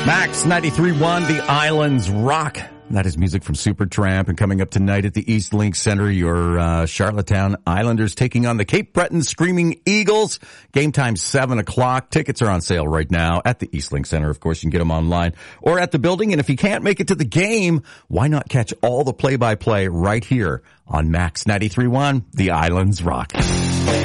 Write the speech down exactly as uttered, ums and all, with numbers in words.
Max ninety-three point one, The Islands Rock. That is music from Supertramp. And coming up tonight at the East Link Center, your uh, Charlottetown Islanders taking on the Cape Breton Screaming Eagles. Game time seven o'clock. Tickets are on sale right now at the East Link Center. Of course, you can get them online or at the building. And if you can't make it to the game, why not catch all the play-by-play right here on Max ninety-three point one, The Islands Rock.